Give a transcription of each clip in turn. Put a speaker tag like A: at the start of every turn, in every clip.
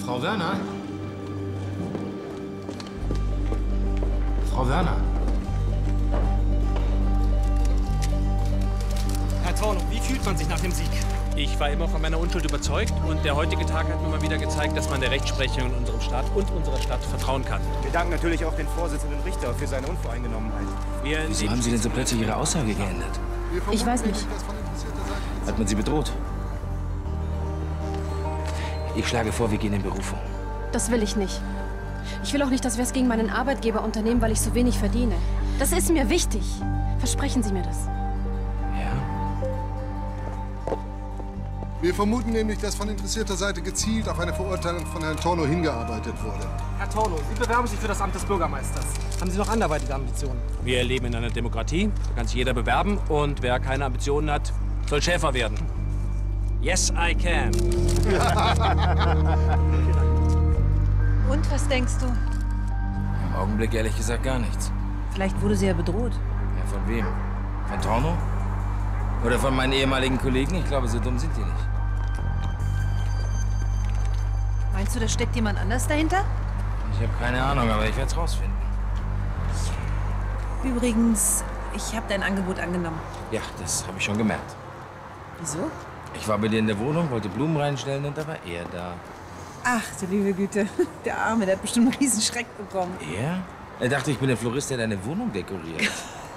A: Frau Werner? Frau Werner?
B: Herr Torno, wie fühlt man sich nach dem Sieg?
C: Ich war immer von meiner Unschuld überzeugt und der heutige Tag hat mir mal wieder gezeigt, dass man der Rechtsprechung in unserem Staat und unserer Stadt vertrauen kann.
D: Wir danken natürlich auch den Vorsitzenden Richter für seine Unvoreingenommenheit.
A: Wieso haben Sie denn so plötzlich Ihre Aussage geändert?
E: Ich weiß nicht.
A: Hat man Sie bedroht? Ich schlage vor, wir gehen in Berufung.
E: Das will ich nicht. Ich will auch nicht, dass wir es gegen meinen Arbeitgeber unternehmen, weil ich so wenig verdiene. Das ist mir wichtig. Versprechen Sie mir das.
A: Ja?
F: Wir vermuten nämlich, dass von interessierter Seite gezielt auf eine Verurteilung von Herrn Torno hingearbeitet wurde.
B: Herr Torno, Sie bewerben sich für das Amt des Bürgermeisters. Haben Sie noch anderweitige Ambitionen?
C: Wir leben in einer Demokratie, da kann sich jeder bewerben und wer keine Ambitionen hat, soll Schäfer werden. Yes, I can.
G: Und, was denkst du?
A: Im Augenblick ehrlich gesagt gar nichts.
G: Vielleicht wurde sie ja bedroht.
A: Ja, von wem? Von Torno? Oder von meinen ehemaligen Kollegen? Ich glaube, so dumm sind die nicht.
G: Meinst du, da steckt jemand anders dahinter?
A: Ich habe keine Ahnung, aber ich werde es rausfinden.
G: Übrigens, ich habe dein Angebot angenommen.
A: Ja, das habe ich schon gemerkt.
G: Wieso?
A: Ich war bei dir in der Wohnung, wollte Blumen reinstellen und da war er da.
G: Ach, du liebe Güte. Der Arme, der hat bestimmt einen riesen Schreck bekommen.
A: Er? Er dachte, ich bin der Florist, der deine Wohnung dekoriert.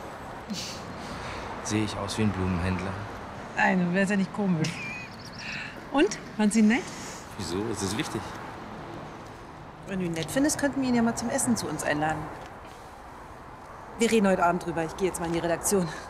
A: Sehe ich aus wie ein Blumenhändler?
G: Nein, du wärst ja nicht komisch. Und? Fand sie ihn nett?
A: Wieso? Ist das wichtig?
G: Wenn du ihn nett findest, könnten wir ihn ja mal zum Essen zu uns einladen. Wir reden heute Abend drüber. Ich gehe jetzt mal in die Redaktion.